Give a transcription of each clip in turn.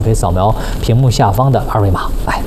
可以扫描屏幕下方的二维码来。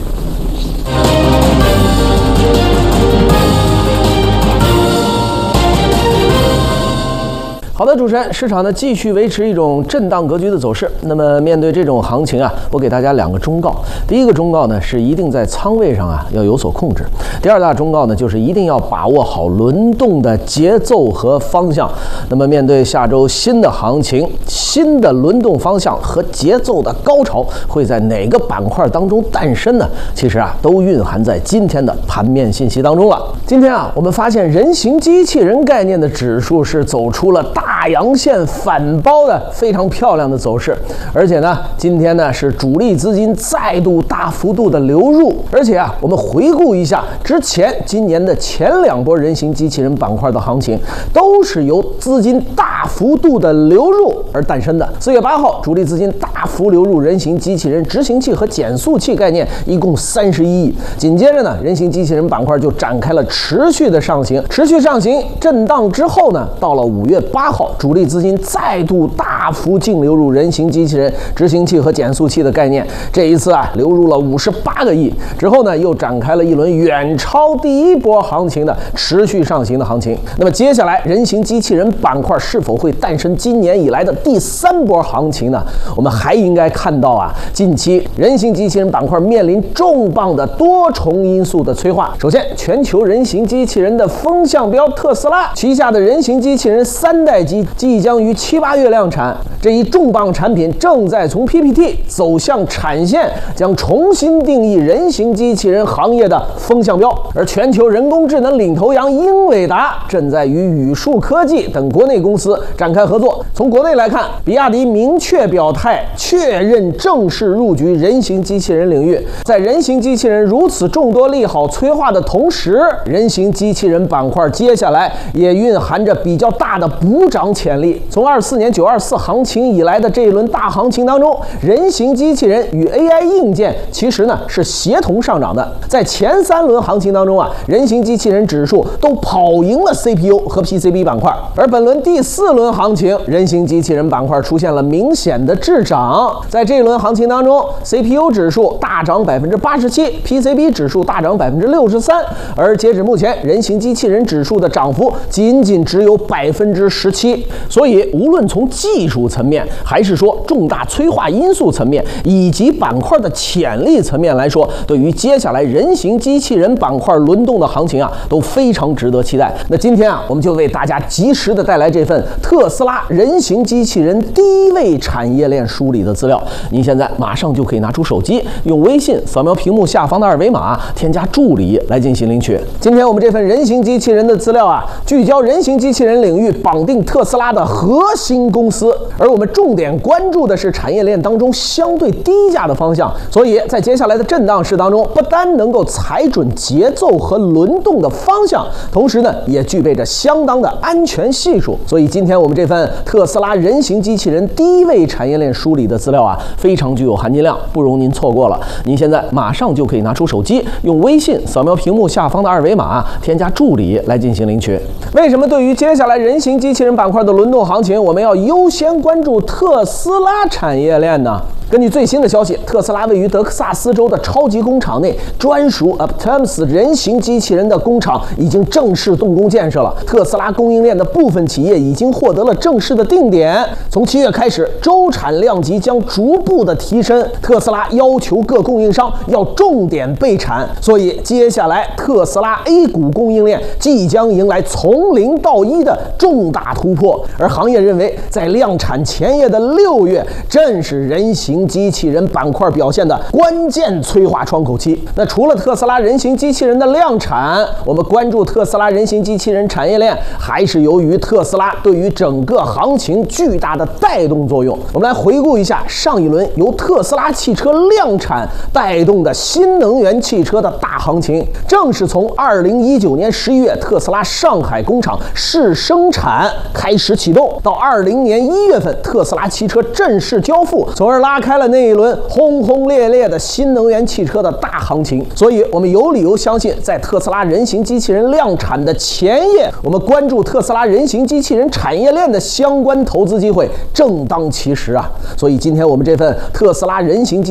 好的，主持人，市场呢继续维持一种震荡格局的走势。那么面对这种行情啊，我给大家2个忠告。第一个忠告呢是一定在仓位上啊要有所控制。第二大忠告呢就是一定要把握好轮动的节奏和方向。那么面对下周新的行情，新的轮动方向和节奏的高潮会在哪个板块当中诞生呢？其实啊都蕴含在今天的盘面信息当中了。今天啊我们发现人形机器人概念的指数是走出了大阳线反包的非常漂亮的走势，而且呢，今天呢是主力资金再度大幅度的流入，而且啊，我们回顾一下之前今年的前2波人形机器人板块的行情，都是由资金大幅度的流入而诞生的。4月8号，主力资金大幅流入人形机器人执行器和减速器概念，一共31亿。紧接着呢，人形机器人板块就展开了持续的上行，震荡之后呢，到了5月8号。主力资金再度大幅净流入人形机器人执行器和减速器的概念，这一次啊流入了58个亿，之后呢又展开了一轮远超第一波行情的持续上行的行情。那么接下来人形机器人板块是否会诞生今年以来的第3波行情呢？我们还应该看到啊，近期人形机器人板块面临重磅的多重因素的催化。首先，全球人形机器人的风向标特斯拉旗下的人形机器人3代机即将于7、8月量产，这一重磅产品正在从 PPT 走向产线，将重新定义人形机器人行业的风向标。而全球人工智能领头羊英伟达正在与宇树科技等国内公司展开合作。从国内来看，比亚迪明确表态，确认正式入局人形机器人领域。在人形机器人如此众多利好催化的同时，人形机器人板块接下来也蕴含着比较大的补涨潜力。从24年924行情以来的这一轮大行情当中，人形机器人与 AI 硬件其实呢是协同上涨的。在前3轮行情当中啊，人形机器人指数都跑赢了 CPU 和 PCB 板块，而本轮第4轮行情，人形机器人板块出现了明显的滞涨。在这一轮行情当中 ，CPU 指数大涨87%，PCB 指数大涨63%，而截止目前，人形机器人指数的涨幅仅只有17%。所以，无论从技术层面，还是说重大催化因素层面，以及板块的潜力层面来说，对于接下来人形机器人板块轮动的行情啊，都非常值得期待。那今天啊，我们就为大家及时的带来这份特斯拉人形机器人低位产业链梳理的资料。您现在马上就可以拿出手机，用微信扫描屏幕下方的二维码，添加助理来进行领取。今天我们这份人形机器人的资料啊，聚焦人形机器人领域，绑定特斯拉的核心公司，而我们重点关注的是产业链当中相对低价的方向。所以在接下来的震荡市当中，不单能够踩准节奏和轮动的方向，同时呢也具备着相当的安全系数。所以今天我们这份特斯拉人形机器人低位产业链梳理的资料啊，非常具有含金量，不容您错过了。您现在马上就可以拿出手机，用微信扫描屏幕下方的二维码，添加助理来进行领取。为什么对于接下来人形机器人板块的轮动行情，我们要优先关注特斯拉产业链呢？根据最新的消息，特斯拉位于德克萨斯州的超级工厂内专属 Optimus 人形机器人的工厂已经正式动工建设了。特斯拉供应链的部分企业已经获得了正式的定点，从7月开始，周产量级将逐步的提升。特斯拉要求各供应商要重点备产，所以接下来特斯拉 A 股供应链即将迎来从0到1的重大突破。而行业认为，在量产前夜的6月，正是人形机器人板块表现的关键催化窗口期。那除了特斯拉人形机器人的量产，我们关注特斯拉人形机器人产业链，还是由于特斯拉对于整个行情巨大的带动作用。我们来回顾一下上一轮由特斯拉汽车量产带动的新能源汽车的大行情，正是从2019年11月特斯拉上海工厂试生产开始启动，到20年1月份特斯拉汽车正式交付，从而拉开了那一轮轰轰烈烈的新能源汽车的大行情。所以我们有理由相信，在特斯拉人形机器人量产的前夜，我们关注特斯拉人形机器人产业链的相关投资机会正当其时啊。所以今天我们这份特斯拉人形机